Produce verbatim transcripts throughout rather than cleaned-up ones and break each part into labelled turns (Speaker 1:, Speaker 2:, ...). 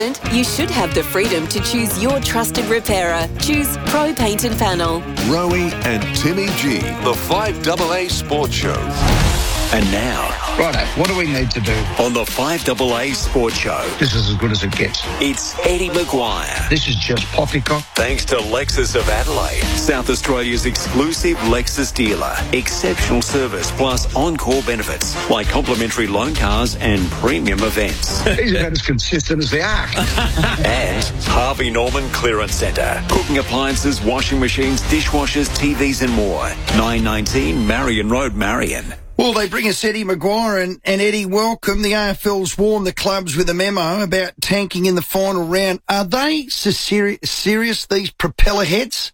Speaker 1: You should have the freedom to choose your trusted repairer. Choose Pro Paint and Panel.
Speaker 2: Rowie and Timmy G, the five A A Sports Show.
Speaker 3: And now,
Speaker 4: righto, what do we need to do?
Speaker 3: On the five A A Sports Show,
Speaker 4: This is as good as it gets.
Speaker 3: it's Eddie Maguire.
Speaker 4: This is just poppycock.
Speaker 3: Thanks to Lexus of Adelaide, South Australia's exclusive Lexus dealer. Exceptional service plus on-call benefits like complimentary loan cars and premium events.
Speaker 4: He's about as consistent as the ark.
Speaker 3: And Harvey Norman Clearance Centre. Cooking appliances, washing machines, dishwashers, T Vs and more. nine nineteen Marion Road, Marion.
Speaker 5: Well, they bring us Eddie Maguire, and, and Eddie, welcome. The A F L's warned the clubs with a memo about tanking in the final round. Are they so seri- serious, these propeller heads?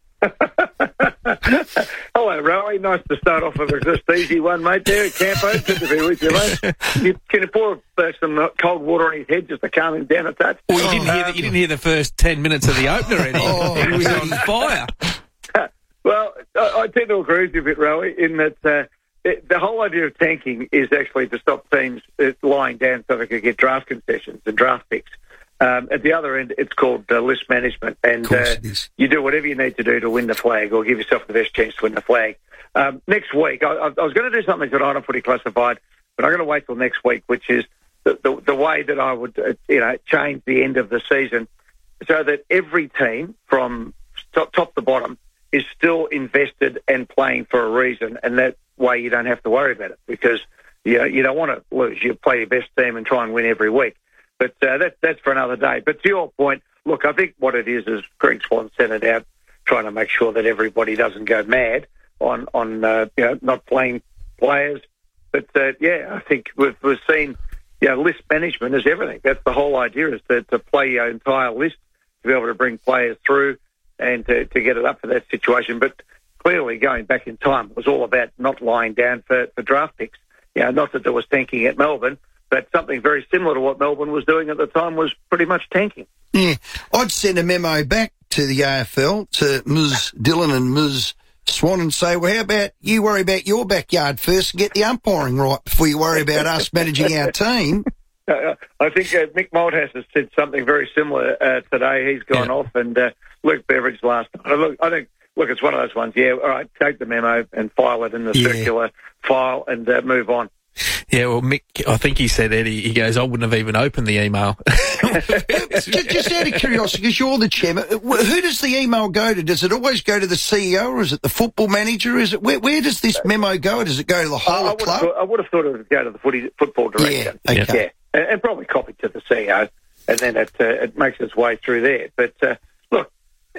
Speaker 6: Hello, Rowie. Nice to start off with a just easy one, mate, there at Campo. Good to be with you, mate. You, can you pour uh, some cold water on his head just to calm him down a touch?
Speaker 7: Well, you didn't, hear the, you didn't hear the first ten minutes of the opener, Eddie.
Speaker 5: Oh,
Speaker 7: He was on fire.
Speaker 6: Well, I, I tend to agree with you a bit, Rowie, in that uh, it, the whole idea of tanking is actually to stop teams uh, lying down so they could get draft concessions and draft picks. Um, at the other end, it's called uh, list management, and uh, you do whatever you need to do to win the flag or give yourself the best chance to win the flag. Um, next week, I, I was going to do something tonight on Footy Classified, but I'm going to wait till next week, which is the, the, the way that I would, uh, you know, change the end of the season so that every team from top, top to bottom is still invested and playing for a reason, and that way you don't have to worry about it because you know, you don't want to lose. You play your best team and try and win every week. But uh, that, that's for another day. But to your point, look, I think what it is is Greg Swan sent it out trying to make sure that everybody doesn't go mad on, on uh, you know, not playing players. But, uh, yeah, I think we've, we've seen, you know, list management is everything. That's the whole idea, is to, to play your entire list, to be able to bring players through and to, to get it up for that situation. But clearly, going back in time, it was all about not lying down for, for draft picks. You know, not that there was tanking at Melbourne, but something very similar to what Melbourne was doing at the time was pretty much tanking.
Speaker 5: Yeah, I'd send a memo back to the A F L, to Miz Dillon and Miz Swan, and say, well, how about you worry about your backyard first and get the umpiring right before you worry about us managing our team?
Speaker 6: Uh, I think uh, Mick Malthouse has said something very similar uh, today. He's gone
Speaker 7: yeah.
Speaker 6: off, and uh, Luke Beveridge last night. Look, I think, look, it's one of those ones, yeah, all right, take the memo and file it in the
Speaker 5: Yeah.
Speaker 6: circular file and uh, move on.
Speaker 7: Yeah, well, Mick, I think he said, Eddie, he goes, I wouldn't have even opened the email.
Speaker 5: just, just out of curiosity, because you're the chairman, who does the email go to? Does it always go to the C E O, or is it the football manager? Is it where, where does this memo go? Does it go to the whole
Speaker 6: I, I would
Speaker 5: club?
Speaker 6: have thought, I would have thought it would go to the footy, football director.
Speaker 5: Yeah, okay.
Speaker 6: Yeah, and, and probably copied to the C E O, and then it, uh, it makes its way through there. But uh, look,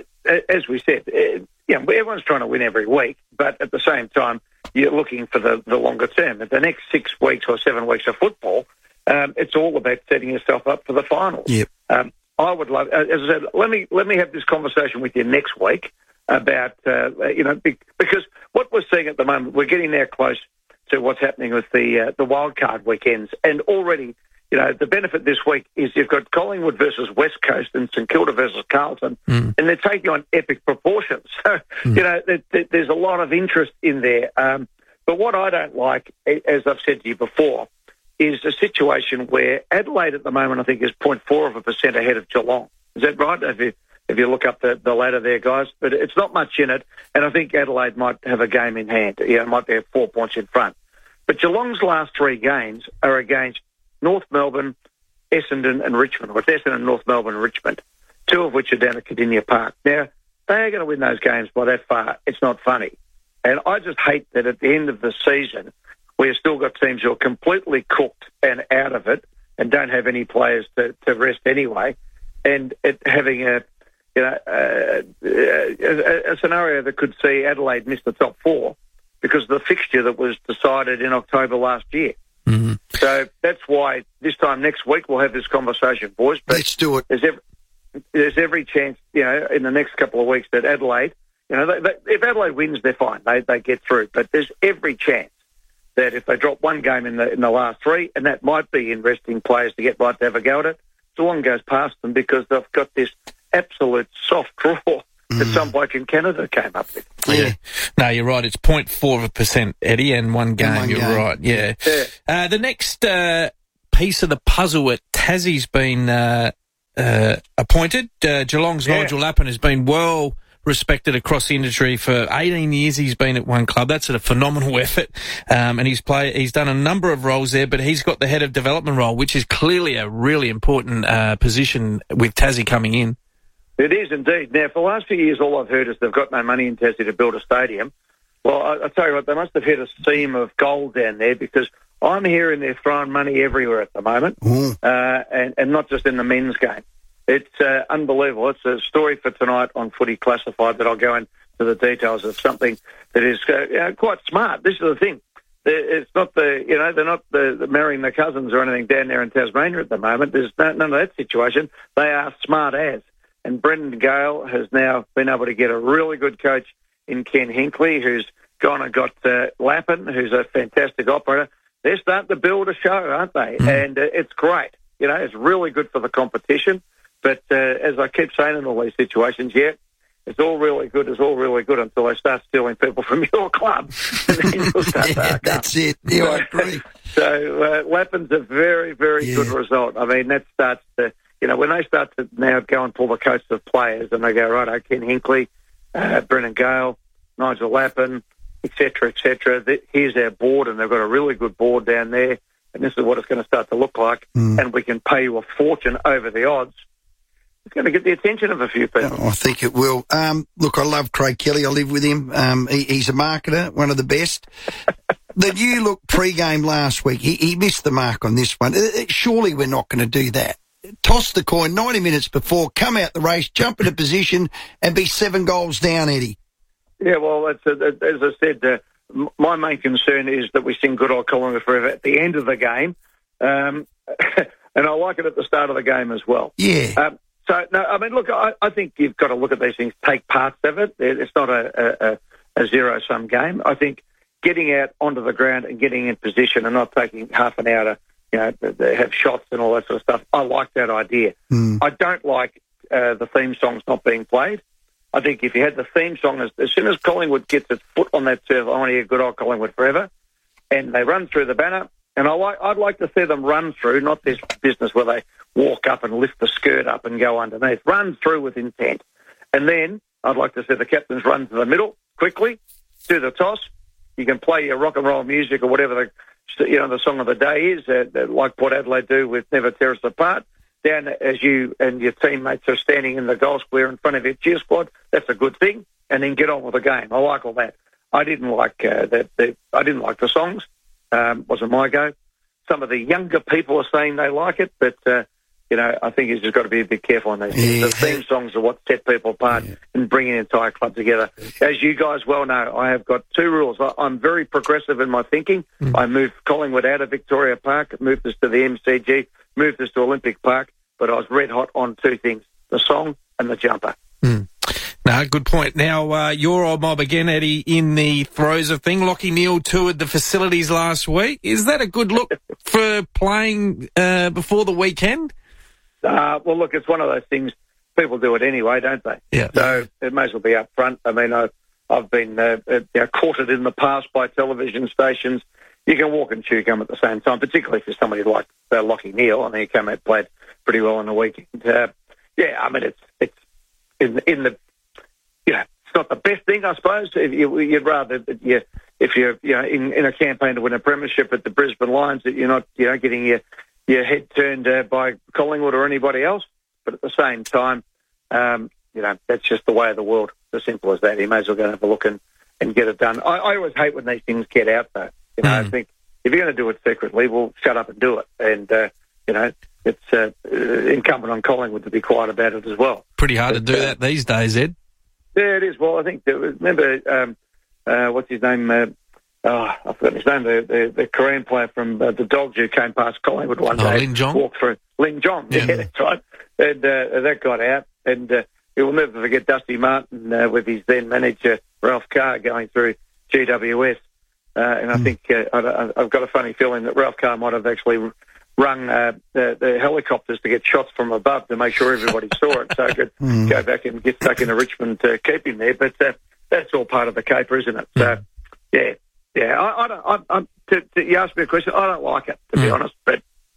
Speaker 6: as we said, uh, yeah, everyone's trying to win every week, but at the same time, you're looking for the, the longer term. At the next six weeks or seven weeks of football, um, it's all about setting yourself up for the finals.
Speaker 5: Yep.
Speaker 6: Um, I would love, as I said, let me let me have this conversation with you next week about, uh, you know, because what we're seeing at the moment, we're getting there close to what's happening with the uh, the wildcard weekends, and already, you know, the benefit this week is you've got Collingwood versus West Coast and St Kilda versus Carlton, mm. and they're taking on epic proportions. So, mm. you know, there, there, there's a lot of interest in there. Um, but what I don't like, as I've said to you before, is a situation where Adelaide at the moment, I think, is zero point four of a percent ahead of Geelong. Is that right? If you, if you look up the, the ladder there, guys. But it's not much in it, and I think Adelaide might have a game in hand. Yeah, it might be four points in front. But Geelong's last three games are against North Melbourne, Essendon and Richmond. Or it's Essendon, North Melbourne and Richmond, two of which are down at Cardinia Park. Now, they are going to win those games by that far. It's not funny. And I just hate that at the end of the season, we've still got teams who are completely cooked and out of it and don't have any players to, to rest anyway, and it having a, you know, a, a, a scenario that could see Adelaide miss the top four because of the fixture that was decided in October last year.
Speaker 5: Mm-hmm.
Speaker 6: So that's why this time next week we'll have this conversation, boys. But
Speaker 5: let's do it.
Speaker 6: There's every, there's every chance, you know, in the next couple of weeks that Adelaide, you know, they, they, if Adelaide wins, they're fine. They they get through. But there's every chance that if they drop one game in the in the last three, and that might be in resting players to get right to have a go at it, Geelong goes past them because they've got this absolute soft draw mm. that some bloke in Canada came up with.
Speaker 7: Yeah. No, you're right. It's zero point four of a percent, Eddie, and one game.
Speaker 5: One
Speaker 7: you're
Speaker 5: game.
Speaker 7: right. Yeah.
Speaker 6: yeah.
Speaker 7: Uh, the next uh, piece of the puzzle at Tassie's been uh, uh, appointed. Uh, Geelong's
Speaker 6: Yeah.
Speaker 7: Nigel Lappin has been well respected across the industry for eighteen years. He's been at one club. That's a phenomenal effort. Um, and he's play, he's done a number of roles there, but he's got the head of development role, which is clearly a really important uh, position with Tassie coming in.
Speaker 6: It is indeed. Now, for the last few years, all I've heard is they've got no money in Tassie to build a stadium. Well, I, I tell you what, they must have hit a seam of gold down there, because I'm hearing they're throwing money everywhere at the moment,
Speaker 5: Mm.
Speaker 6: uh, and, and not just in the men's game. It's uh, unbelievable. It's a story for tonight on Footy Classified that I'll go into the details of something that is uh, you know, quite smart. This is the thing. It's not the, you know, they're not the, the marrying the cousins or anything down there in Tasmania at the moment. There's no, none of that situation. They are smart as. And Brendan Gale has now been able to get a really good coach in Ken Hinkley, who's gone and got uh, Lappin, who's a fantastic operator. They're starting to build a show, aren't they? Mm. And uh, it's great. You know, it's really good for the competition. But uh, as I keep saying in all these situations, yeah, it's all really good. It's all really good until they start stealing people from your club. And then you'll start
Speaker 5: yeah,
Speaker 6: to
Speaker 5: that's it. Yeah, I agree.
Speaker 6: So uh, Lappin's a very, very
Speaker 5: Yeah.
Speaker 6: good result. I mean, that starts to, you know, when they start to now go and pull the coats of players and they go, right, oh, Ken Hinkley, uh, Brendan Gale, Nigel Lappin, et cetera, et cetera. Here's our board, and they've got a really good board down there, and this is what it's going to start to look like,
Speaker 5: Mm.
Speaker 6: and we can pay you a fortune over the odds. It's going to get the attention of a few people.
Speaker 5: I think it will. Um, look, I love Craig Kelly. I live with him. Um, he, he's a marketer, one of the best. The new look pre-game last week, he, he missed the mark on this one. Uh, uh, Surely we're not going to do that. Toss the coin ninety minutes before, come out the race, jump into position, and be seven goals down, Eddie.
Speaker 6: Yeah, well, that's, uh, as I said, uh, m- my main concern is that we sing Good Old Collingwood Forever at the end of the game. Um, and I like it at the start of the game as well.
Speaker 5: Yeah.
Speaker 6: Um, so, no, I mean, look, I, I think you've got to look at these things, take parts of it. It's not a, a, a zero-sum game. I think getting out onto the ground and getting in position and not taking half an hour to, you know, they have shots and all that sort of stuff. I like that idea.
Speaker 5: Mm.
Speaker 6: I don't like uh, the theme songs not being played. I think if you had the theme song, as, as soon as Collingwood gets its foot on that serve, I want to hear Good Old Collingwood Forever, and they run through the banner, and I like, I'd like to see them run through, not this business where they walk up and lift the skirt up and go underneath. Run through with intent. And then I'd like to see the captains run to the middle quickly, do the toss. You can play your rock and roll music or whatever the you know the song of the day is, uh, like Port Adelaide do with Never Tear Us Apart. Down as you and your teammates are standing in the goal square in front of your cheer squad, that's a good thing. And then get on with the game. I like all that. I didn't like uh, that. The, I didn't like the songs. Um, wasn't my go. Some of the younger people are saying they like it, but uh, you know, I think you've just got to be a bit careful on these things.
Speaker 5: Yeah.
Speaker 6: The theme songs are what set people apart
Speaker 5: Yeah.
Speaker 6: and bring an entire club together. As you guys well know, I have got two rules. I, I'm very progressive in my thinking. Mm. I moved Collingwood out of Victoria Park, moved us to the M C G, moved us to Olympic Park, but I was red hot on two things, the song and the jumper.
Speaker 7: Mm. No, good point. Now, uh, your old mob again, Eddie, in the throes of thing. Lockie Neal toured the facilities last week. Is that a good look for playing uh, before the weekend?
Speaker 6: Uh, well, look, it's one of those things. People do it anyway, don't they?
Speaker 7: Yeah.
Speaker 6: So it may as well be up front. I mean, I've, I've been uh, you know, courted in the past by television stations. You can walk and chew gum at the same time, particularly for somebody like uh, Lockie Neal. I mean, he came out and played pretty well on the weekend. Uh, yeah, I mean, it's it's in, in the, you know, it's not the best thing, I suppose. If you, you'd rather that you, if you're, you know, in, in a campaign to win a premiership at the Brisbane Lions, that you're not, you know, getting your your head turned uh, by Collingwood or anybody else. But at the same time, um, you know, that's just the way of the world. It's as simple as that. You may as well go and have a look and, and get it done. I, I always hate when these things get out, though. You know, mm. I think if you're going to do it secretly, well, shut up and do it. And, uh, you know, it's uh, incumbent on Collingwood to be quiet about it as well.
Speaker 7: Pretty hard but, to do uh, that these days, Ed.
Speaker 6: Yeah, it is. Well, I think, that, remember, um, uh, what's his name? Uh, oh, I forgot his name. The, the, the Korean player from uh, the Dogs who came past Collingwood one
Speaker 7: oh,
Speaker 6: day.
Speaker 7: Lin Jong?
Speaker 6: Walked through. Lin Jong, yeah, yeah that's right. And uh, that got out. And uh, we'll never forget Dusty Martin uh, with his then manager, Ralph Carr, going through G W S. Uh, and I mm. think uh, I, I've got a funny feeling that Ralph Carr might have actually rung uh, the, the helicopters to get shots from above to make sure everybody saw it, so I could mm. go back and get stuck into Richmond to keep him there. But uh, that's all part of the caper, isn't it? Mm. So, yeah, yeah. I, I don't. I, I, to, to, you asked me a question. I don't like it, to mm. be honest. But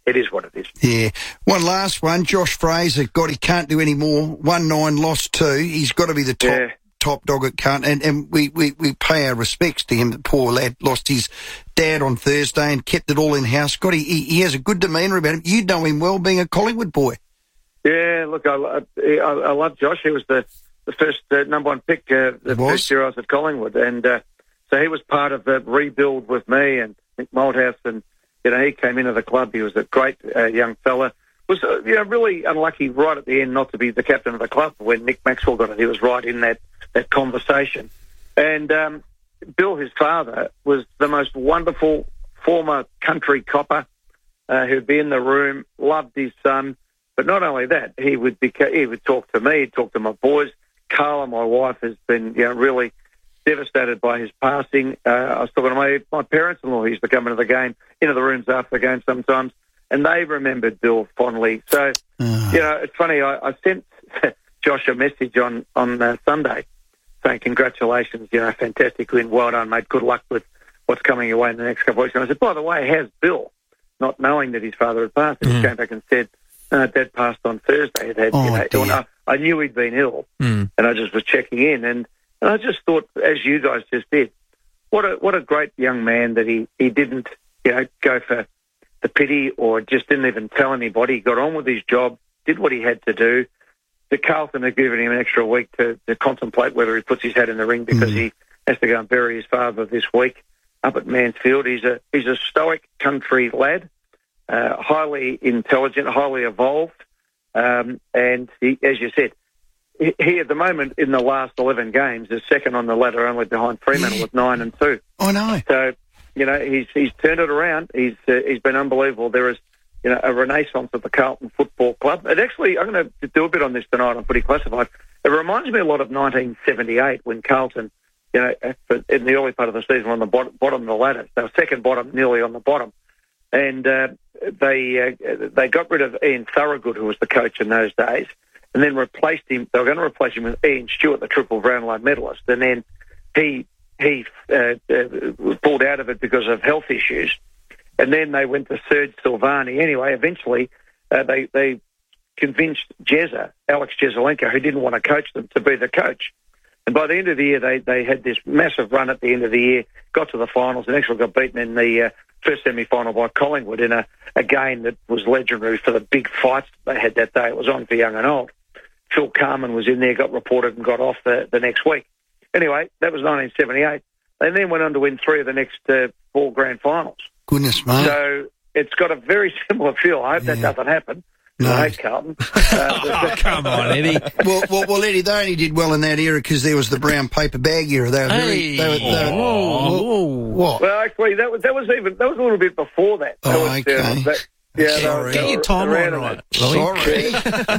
Speaker 6: it is what it is.
Speaker 5: Yeah. One last one. Josh Fraser, God, he can't do any more. One nine, lost two. He's got to be the top
Speaker 6: Yeah.
Speaker 5: top dog at Cunt. And, and we, we, we pay our respects to him. The poor lad lost his dad on Thursday and kept it all in-house. God, he, he, he has a good demeanour about him. You know him well, being a Collingwood boy.
Speaker 6: Yeah, look, I, I, I love Josh. He was the, the first uh, number one pick uh, the
Speaker 5: Was.
Speaker 6: first year I was at Collingwood. And uh, so he was part of the rebuild with me and Nick Malthouse, and you know, he came into the club. He was a great uh, young fella. Was uh, you know really unlucky right at the end not to be the captain of the club when Nick Maxwell got it. He was right in that that conversation. And um, Bill, his father, was the most wonderful former country copper uh, who'd be in the room, loved his son. But not only that, he would be, he would talk to me, he'd talk to my boys. Carla, my wife, has been you know really devastated by his passing. Uh, I was talking to my, my parents-in-law who used to come into the game, into the rooms after the game sometimes, and they remembered Bill fondly. So,
Speaker 5: Uh.
Speaker 6: you know, it's funny, I, I sent Josh a message on, on uh, Sunday saying, congratulations, you know, fantastic win, well done, mate, good luck with what's coming your way in the next couple of weeks. And I said, by the way, how's Bill? Not knowing that his father had passed. And
Speaker 5: Mm.
Speaker 6: he came back and said, uh, Dad passed on Thursday. It had,
Speaker 5: Oh,
Speaker 6: you know,
Speaker 5: dear.
Speaker 6: and I, I knew he'd been ill,
Speaker 7: Mm.
Speaker 6: and I just was checking in, and And I just thought, as you guys just did, what a what a great young man that he, he didn't you know go for the pity or just didn't even tell anybody. He got on with his job, did what he had to do. The Carlton had given him an extra week to, to contemplate whether he puts his hat in the ring because
Speaker 5: Mm.
Speaker 6: he has to go and bury his father this week up at Mansfield. He's a he's a stoic country lad, uh, highly intelligent, highly evolved, um, and he, as you said. He, at the moment, in the last eleven games, is second on the ladder, only behind Fremantle with nine and two.
Speaker 5: I know.
Speaker 6: So, you know, he's he's turned it around. He's uh, he's been unbelievable. There is, you know, a renaissance of the Carlton Football Club. And actually, I'm going to do a bit on this tonight on Footy Classified. It reminds me a lot of nineteen seventy-eight when Carlton, you know, in the early part of the season, were on the bottom, bottom of the ladder. They were second bottom, nearly on the bottom, and uh, they uh, they got rid of Ian Thorogood, who was the coach in those days. And then replaced him. They were going to replace him with Ian Stewart, the triple Brownlow medalist. And then he he uh, uh, pulled out of it because of health issues. And then they went to Serge Silvani. Anyway, eventually uh, they they convinced Jezza, Alex Jezzelenko, who didn't want to coach them, to be the coach. And by the end of the year, they, they had this massive run at the end of the year, got to the finals, and actually got beaten in the uh, first semi-final by Collingwood in a, a game that was legendary for the big fights they had that day. It was on for young and old. Phil Carman was in there, got reported and got off the, the next week. Anyway, that was nineteen seventy-eight. They then went on to win three of the next uh, four grand finals.
Speaker 5: Goodness, mate.
Speaker 6: So it's got a very similar feel. I hope that
Speaker 5: Yeah.
Speaker 6: doesn't happen.
Speaker 5: No.
Speaker 6: I hate Carlton. Uh,
Speaker 7: Oh, come on, Eddie.
Speaker 5: well, well, well, Eddie, they only did well in that era because there was the brown paper bag era. They were very...
Speaker 7: Hey.
Speaker 5: They were, they were,
Speaker 7: Whoa.
Speaker 5: What?
Speaker 6: well, actually, that was that was even that was a little bit before that. that
Speaker 5: Oh,
Speaker 6: was,
Speaker 5: okay.
Speaker 6: Uh, that, yeah, they were-
Speaker 5: Sorry.
Speaker 6: they
Speaker 7: Get your
Speaker 6: were
Speaker 7: timeline
Speaker 6: around in
Speaker 7: right.
Speaker 6: that.
Speaker 7: Louis.
Speaker 5: Sorry.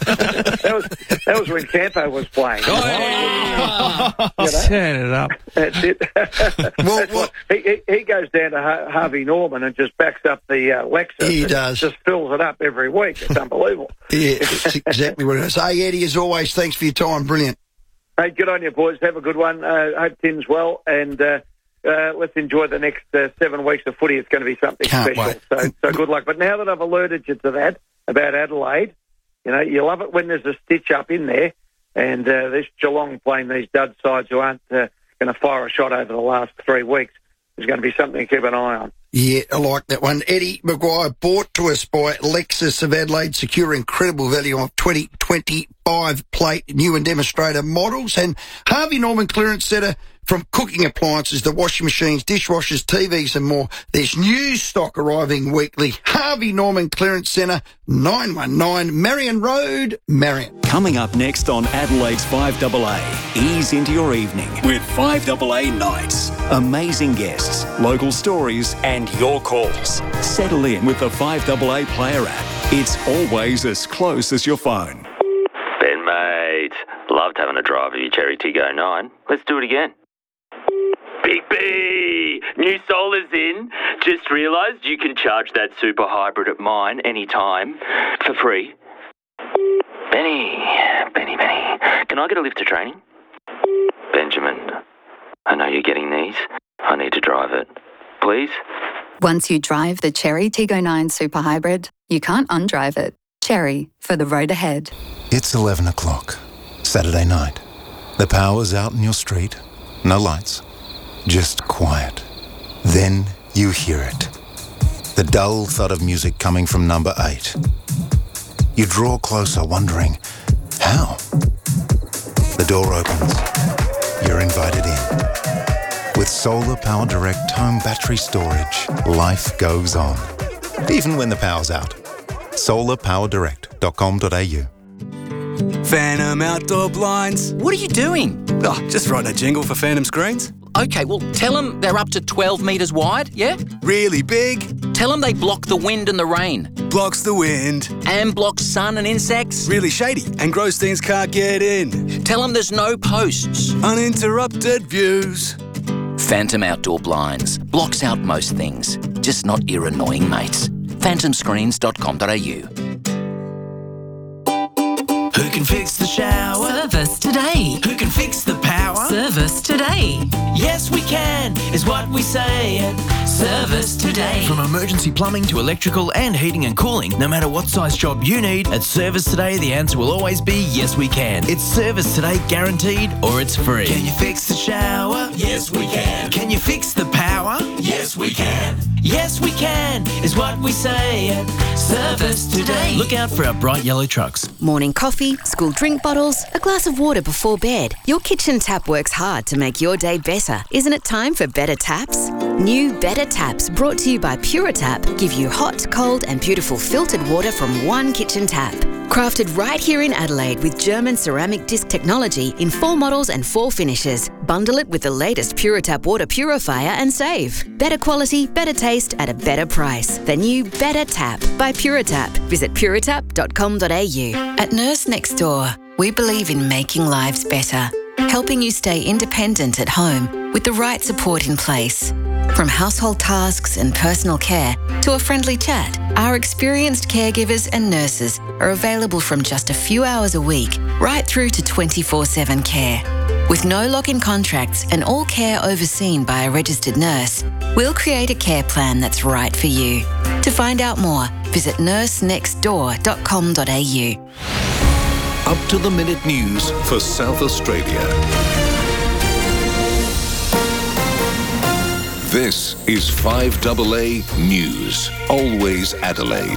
Speaker 6: that was that was when Campo was playing.
Speaker 7: Turn it up.
Speaker 6: That's it.
Speaker 5: Well,
Speaker 6: That's
Speaker 5: well-
Speaker 6: what, he, he he goes down to Har- Harvey Norman and just backs up the uh, Lexus.
Speaker 5: He
Speaker 6: and
Speaker 5: does.
Speaker 6: Just fills it up every week. It's unbelievable.
Speaker 5: Yeah, that's exactly what it is. Hey, Eddie, as always, thanks for your time. Brilliant.
Speaker 6: Hey, good on you, boys. Have a good one. Uh, hope Tim's well, and uh, uh, let's enjoy the next uh, seven weeks of footy. It's going to be something
Speaker 5: Can't
Speaker 6: special.
Speaker 5: wait.
Speaker 6: So, so good luck. But now that I've alerted you to that about Adelaide, you know, you love it when there's a stitch up in there, and uh, this Geelong playing these dud sides who aren't uh, going to fire a shot over the last three weeks is going to be something to keep an eye on.
Speaker 5: Yeah, I like that one. Eddie Maguire, bought to us by Lexus of Adelaide, secure incredible value of twenty twenty-five plate new and demonstrator models, and Harvey Norman Clearance Centre from cooking appliances to washing machines, dishwashers, T Vs and more. There's new stock arriving weekly. Harvey Norman Clearance Centre, nine one nine Marion Road, Marion.
Speaker 3: Coming up next on Adelaide's five A A, ease into your evening with five A A Nights. Amazing guests, local stories and your calls. Settle in with the five A A Player app. It's always as close as your phone.
Speaker 8: Ben, mate, loved having a drive of your Cherry Tiggo nine. Let's do it again. Big B! New solar's in. Just realised you can charge that super hybrid at mine anytime for free. Benny, Benny, Benny, can I get a lift to training? Benjamin, I know you're getting these. I need to drive it. Please?
Speaker 9: Once you drive the Chery Tiggo nine Super Hybrid, you can't undrive it. Chery, for the road ahead.
Speaker 10: It's eleven o'clock, Saturday night. The power's out in your street. No lights, just quiet. Then you hear it. The dull thud of music coming from number eight. You draw closer, wondering, how? The door opens. You're invited in. With Solar Power Direct home battery storage, life goes on. Even when the power's out. solar power direct dot com dot a u.
Speaker 11: Phantom Outdoor Blinds.
Speaker 12: What are you doing?
Speaker 11: Oh, just writing a jingle for Phantom Screens.
Speaker 12: Okay, well, tell them they're up to twelve metres wide, yeah?
Speaker 11: Really big.
Speaker 12: Tell them they block the wind and the rain.
Speaker 11: Blocks the wind.
Speaker 12: And blocks sun and insects.
Speaker 11: Really shady, and Grossteins can't get in.
Speaker 12: Tell them there's no posts.
Speaker 11: Uninterrupted views.
Speaker 12: Phantom Outdoor Blinds. Blocks out most things, just not your annoying mates. phantom screens dot com dot a u.
Speaker 13: Who can fix the shower?
Speaker 14: Service today.
Speaker 13: Who can fix the power?
Speaker 14: Service today.
Speaker 13: Yes, we can, is what we say at Service Today.
Speaker 15: From emergency plumbing to electrical and heating and cooling, no matter what size job you need, at Service Today, the answer will always be yes, we can. It's Service Today guaranteed, or it's free.
Speaker 13: Can you fix the shower? Yes, we can. Can you fix the power? Yes, we can. Yes, we can, is what we say at Service Today.
Speaker 15: Look out for our bright yellow trucks.
Speaker 16: Morning coffee, school drink bottles, a glass of water before bed. Your kitchen tap works hard to make your day better. Isn't it time for better taps? New Better Taps, brought to you by Puritap, give you hot, cold and beautiful filtered water from one kitchen tap. Crafted right here in Adelaide with German ceramic disc technology in four models and four finishes. Bundle it with the latest Puritap water purifier and save. Better quality, better taste at a better price. The new Better Tap by Puritap. Visit puritap dot com dot a u.
Speaker 9: At Nurse Next Door, we believe in making lives better, helping you stay independent at home with the right support in place. From household tasks and personal care to a friendly chat, our experienced caregivers and nurses are available from just a few hours a week right through to twenty-four seven care. With no lock-in contracts and all care overseen by a registered nurse, we'll create a care plan that's right for you. To find out more, visit nurse next door dot com dot a u.
Speaker 2: Up to the minute news for South Australia. This is five A A News, always Adelaide.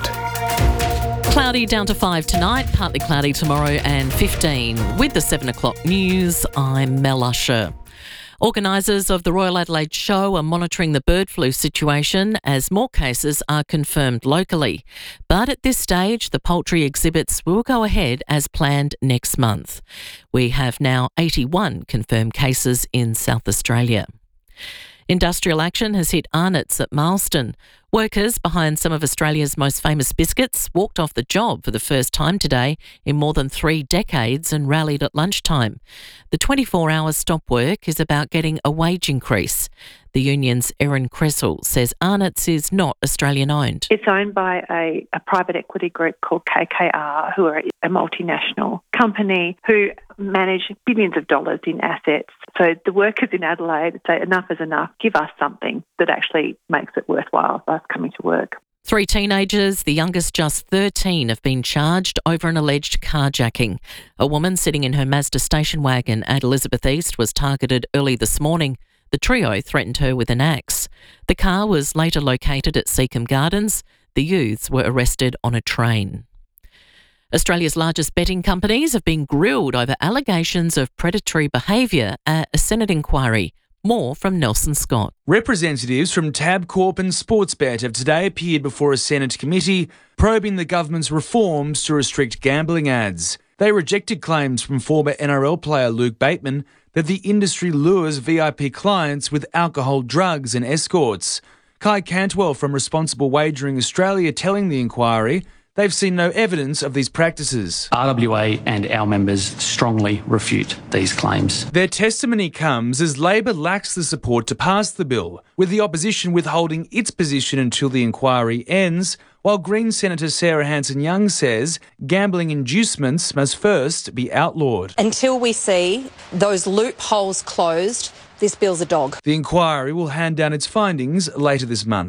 Speaker 17: Cloudy down to five tonight, partly cloudy tomorrow and fifteen. With the seven o'clock news, I'm Mel Usher. Organisers of the Royal Adelaide Show are monitoring the bird flu situation as more cases are confirmed locally. But at this stage, the poultry exhibits will go ahead as planned next month. We have now eighty-one confirmed cases in South Australia. Industrial action has hit Arnott's at Marsden. Workers behind some of Australia's most famous biscuits walked off the job for the first time today in more than three decades and rallied at lunchtime. The twenty-four hour stop work is about getting a wage increase. The union's Erin Cressel says Arnott's is not Australian-owned.
Speaker 18: It's owned by a, a private equity group called K K R, who are a multinational company who manage billions of dollars in assets. So the workers in Adelaide say enough is enough. Give us something that actually makes it worthwhile for us coming to work.
Speaker 17: Three teenagers, the youngest just thirteen, have been charged over an alleged carjacking. A woman sitting in her Mazda station wagon at Elizabeth East was targeted early this morning. The trio threatened her with an axe. The car was later located at Seacombe Gardens. The youths were arrested on a train. Australia's largest betting companies have been grilled over allegations of predatory behaviour at a Senate inquiry. More from Nelson Scott.
Speaker 19: Representatives from Tabcorp and Sportsbet have today appeared before a Senate committee probing the government's reforms to restrict gambling ads. They rejected claims from former N R L player Luke Bateman that the industry lures V I P clients with alcohol, drugs and escorts. Kai Cantwell from Responsible Wagering Australia telling the inquiry they've seen no evidence of these practices.
Speaker 20: R W A and our members strongly refute these claims.
Speaker 19: Their testimony comes as Labor lacks the support to pass the bill, with the opposition withholding its position until the inquiry ends, while Green Senator Sarah Hanson-Young says gambling inducements must first be outlawed.
Speaker 21: Until we see those loopholes closed, this bill's a dog.
Speaker 19: The inquiry will hand down its findings later this month.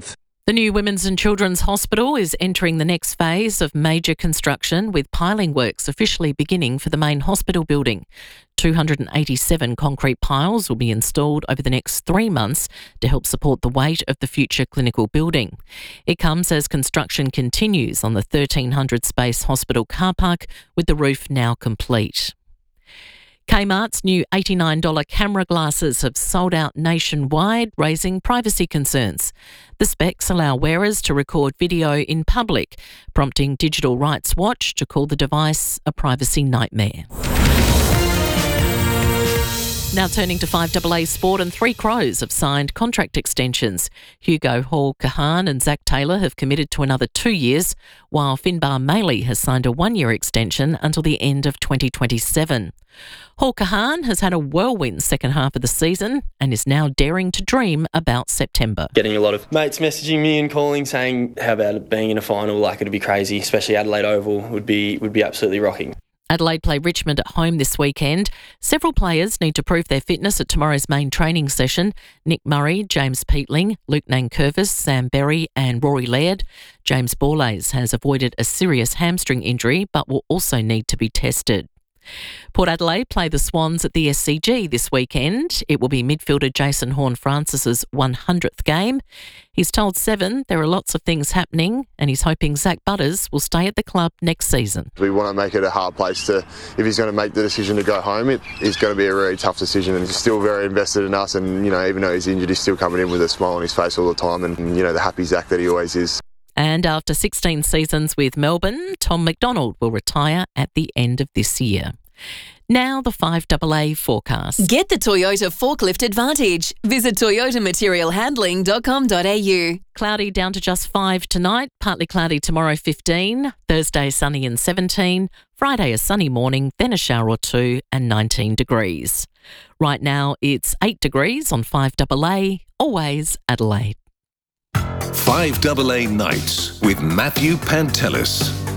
Speaker 17: The new Women's and Children's Hospital is entering the next phase of major construction, with piling works officially beginning for the main hospital building. two hundred eighty-seven concrete piles will be installed over the next three months to help support the weight of the future clinical building. It comes as construction continues on the thirteen hundred space hospital car park, with the roof now complete. Kmart's new eighty-nine dollars camera glasses have sold out nationwide, raising privacy concerns. The specs allow wearers to record video in public, prompting Digital Rights Watch to call the device a privacy nightmare. Now turning to five A A Sport, and Three Crows have signed contract extensions. Hugo Hall-Kahan and Zach Taylor have committed to another two years, while Finbar Maley has signed a one-year extension until the end of twenty twenty-seven. Hall-Kahan has had a whirlwind second half of the season and is now daring to dream about September.
Speaker 1: Getting a lot of mates messaging me and calling saying, how about it being in a final? Like, it'd be crazy, especially Adelaide Oval would be would be absolutely rocking.
Speaker 17: Adelaide play Richmond at home this weekend. Several players need to prove their fitness at tomorrow's main training session. Nick Murray, James Peatling, Luke Nankervis, Sam Berry and Rory Laird. James Borlase has avoided a serious hamstring injury but will also need to be tested. Port Adelaide play the Swans at the S C G this weekend. It will be midfielder Jason Horne-Francis's one hundredth game. He's told Seven there are lots of things happening and he's hoping Zach Butters will stay at the club next season.
Speaker 22: We want to make it a hard place to, if he's going to make the decision to go home, it is going to be a really tough decision, and he's still very invested in us, and, you know, even though he's injured, he's still coming in with a smile on his face all the time, and, you know, the happy Zach that he always is.
Speaker 17: And after sixteen seasons with Melbourne, Tom McDonald will retire at the end of this year. Now the five A A forecast.
Speaker 23: Get the Toyota Forklift Advantage. Visit toyota material handling dot com dot a u.
Speaker 17: Cloudy down to just five tonight, partly cloudy tomorrow fifteen, Thursday sunny and seventeen, Friday a sunny morning, then a shower or two and nineteen degrees. Right now it's eight degrees on five A A, always Adelaide.
Speaker 2: five A A Nights with Matthew Pantelis.